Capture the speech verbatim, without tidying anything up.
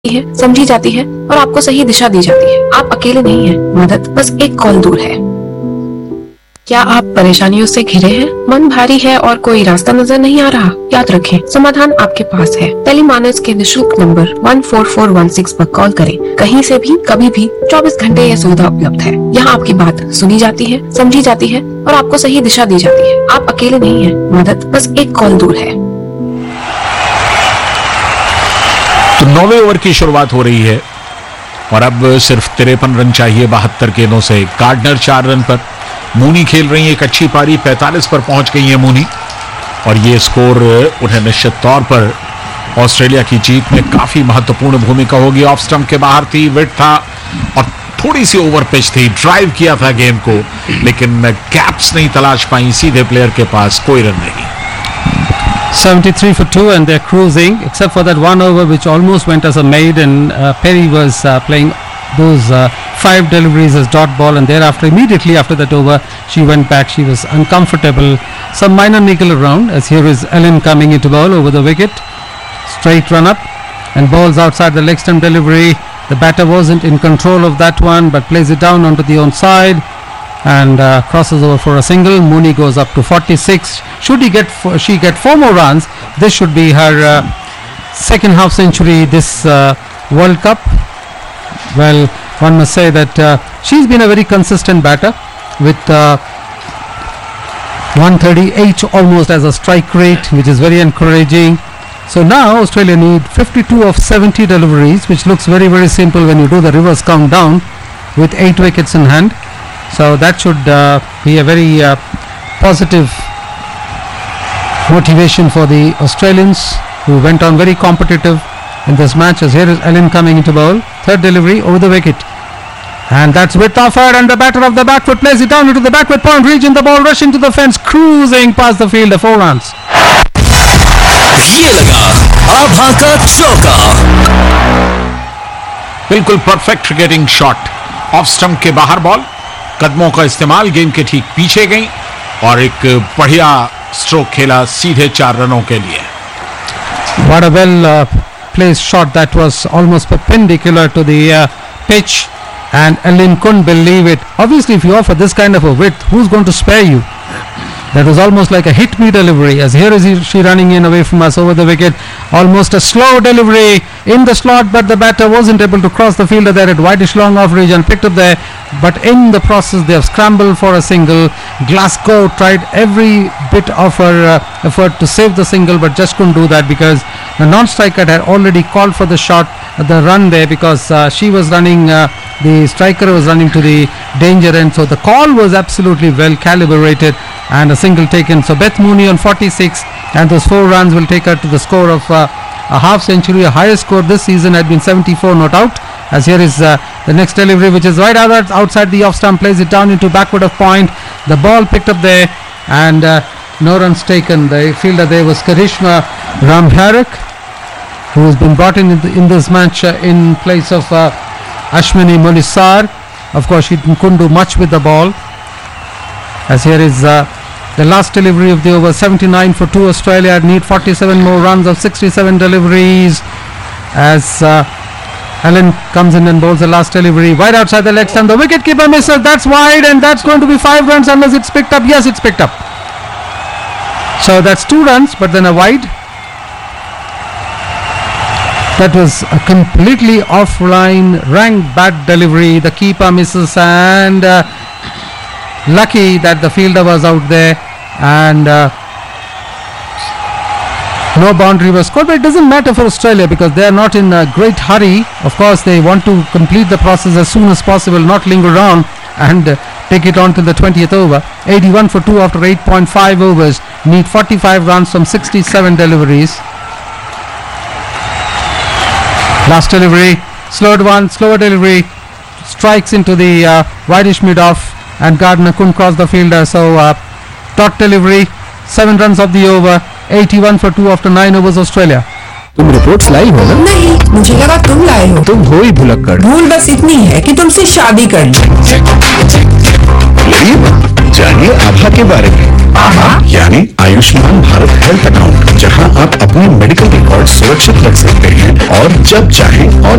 है, समझी जाती है और आपको सही दिशा दी जाती है। आप अकेले नहीं हैं, मदद बस एक कॉल दूर है। क्या आप परेशानियों से घिरे हैं? मन भारी है और कोई रास्ता नजर नहीं आ रहा? याद रखें, समाधान आपके पास है। टेलीमानस के निशुल्क number one four four one six पर कॉल करें। कहीं से भी, कभी भी, चौबीस घंटे यह सुविधा उपलब्ध है। यहाँ आपकी बात सुनी जाती है, समझी जाती है और आपको सही दिशा दी जाती है। आप अकेले नहीं हैं, मदद बस एक कॉल दूर है। तो नौवे ओवर की शुरुआत हो रही है और अब सिर्फ तिरपन रन चाहिए बहत्तर गेंदों से। गार्डनर चार रन पर, मूनी खेल रही है एक अच्छी पारी, पैंतालीस पर पहुंच गई है मूनी और ये स्कोर उन्हें निश्चित तौर पर ऑस्ट्रेलिया की जीत में काफी महत्वपूर्ण भूमिका होगी। ऑफ स्टंप के बाहर थी, विड था और थोड़ी सी ओवर पिच थी, ड्राइव किया था गेंद को लेकिन गैप्स नहीं तलाश पाई, सीधे प्लेयर के पास कोई रन नहीं। seventy-three for two and they're cruising, except for that one over which almost went as a maid, and uh, Perry was uh, playing those uh, five deliveries as dot ball, and thereafter immediately after that over she went back. She was uncomfortable, some minor niggle around, as here is Ellen coming into ball over the wicket, straight run up and balls outside the leg stump delivery. The batter wasn't in control of that one but plays it down onto the own side and uh, crosses over for a single. Mooney goes up to forty-six. Should he get four, she get four more runs, this should be her uh, second half century this uh, World Cup. Well, one must say that uh, she's been a very consistent batter with uh, one thirty-eight almost as a strike rate, which is very encouraging. So now Australia need fifty-two of seventy deliveries, which looks very very simple when you do the reverse countdown with eight wickets in hand. So that should uh, be a very uh, positive motivation for the Australians, who went on very competitive in this match. As here is Ellen coming into bowl, third delivery over the wicket, and that's with offered, and the batter of the back foot plays it down into the backward point region. The ball rushing to the fence, cruising past the fielder, four runs. ये लगा आभा का चौका, बिल्कुल perfect cricketing shot, off stump के बाहर ball, कदमों का इस्तेमाल, गेंद के ठीक पीछे गई और एक बढ़िया स्ट्रोक खेला सीधे चार रनों के लिए। What a well uh, placed shot, that was almost perpendicular to the uh, pitch, and Ellen couldn't believe it. Obviously if you offer this kind of a width, who's going to spare you? That was almost like a hit me delivery, as here is she running in away from us over the wicket. Almost a slow delivery in the slot, but the batter wasn't able to cross the fielder there at wideish long off region, picked up there, but in the process they have scrambled for a single. Glasgow tried every bit of her uh, effort to save the single but just couldn't do that because the non-striker had already called for the shot, the run there, because uh, she was running, uh, the striker was running to the danger end, so the call was absolutely well calibrated and a single taken. So Beth Mooney on forty-six, and those four runs will take her to the score of uh, a half century. A highest score this season had been seventy-four not out, as here is uh, the next delivery, which is right out, outside the off stump, plays it down into backward of point. The ball picked up there and uh, no runs taken. The fielder there was Karishma Ramharak, who has been brought in in, the, in this match uh, in place of uh, Ashwini Molisar. Of course she couldn't do much with the ball, as here is uh, the last delivery of the over. Seventy-nine for two Australia, need forty-seven more runs of sixty-seven deliveries, as uh, Ellen comes in and bowls the last delivery wide outside the leg stump. The wicket keeper misses, that's wide, and that's going to be five runs unless it's picked up. Yes, it's picked up. So that's two runs but then a wide. That was a completely offline, rank bad delivery. The keeper misses, and uh, lucky that the fielder was out there, and uh, no boundary was scored. But it doesn't matter for Australia because they are not in a great hurry. Of course they want to complete the process as soon as possible, not linger around and uh, take it on to the twentieth over. Eighty-one for two after eight point five overs, need forty-five runs from sixty-seven deliveries. Last delivery, slowed one, slower delivery, strikes into the uh, wideish mid off, and Gardner couldn't cross the fielder. So uh, dot delivery, seven runs of the over. eighty-one for two after nine overs Australia. तुम reports लाई हो ना? नहीं, मुझे लगा तुम लाए हो। तुम हो ही भुलक्कड़। भूल बस इतनी है कि तुमसे शादी कर ली। जानिए आभा के बारे में। आभा यानी आयुष्मान भारत हेल्थ अकाउंट, जहां आप अपने मेडिकल रिकॉर्ड सुरक्षित रख सकते हैं और जब चाहें और